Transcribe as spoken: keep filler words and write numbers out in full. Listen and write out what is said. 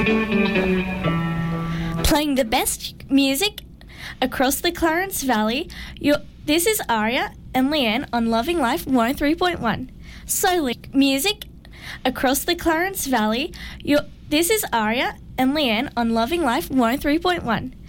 Playing the best music across the Clarence Valley. You're, this is Aria and Leanne on Loving Life one oh three point one. So, music across the Clarence Valley. You're, this is Aria and Leanne on Loving Life one oh three point one.